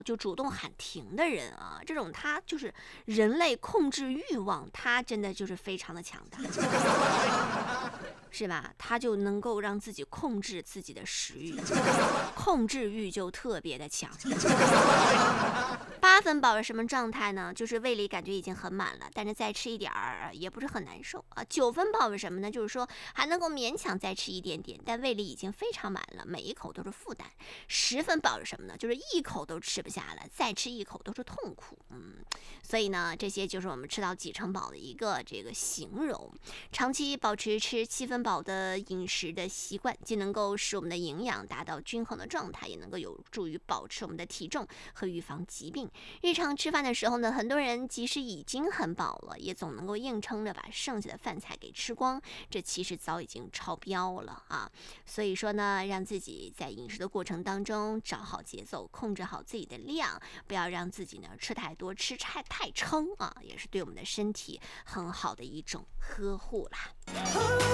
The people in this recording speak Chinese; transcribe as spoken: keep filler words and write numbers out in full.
就主动喊停的人啊，这种他就是人类控制欲望，他真的就是非常的强大。是吧？他就能够让自己控制自己的食欲，控制欲就特别的强。八分饱是什么状态呢？就是胃里感觉已经很满了，但是再吃一点儿也不是很难受啊。九分饱是什么呢？就是说还能够勉强再吃一点点，但胃里已经非常满了，每一口都是负担。十分饱是什么呢？就是一口都吃不下了，再吃一口都是痛苦。嗯，所以呢，这些就是我们吃到几成饱的一个这个形容。长期保持吃七分饱的饮食的习惯，既能够使我们的营养达到均衡的状态，也能够有助于保持我们的体重和预防疾病。日常吃饭的时候呢，很多人即使已经很饱了，也总能够硬撑着把剩下的饭菜给吃光，这其实早已经超标了啊。所以说呢，让自己在饮食的过程当中找好节奏，控制好自己的量，不要让自己呢吃太多，吃太太撑啊，也是对我们的身体很好的一种呵护啦。